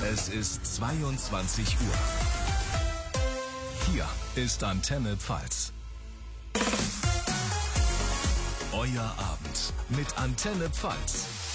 Es ist 22 Uhr. Hier ist Antenne Pfalz. Euer Abend mit Antenne Pfalz.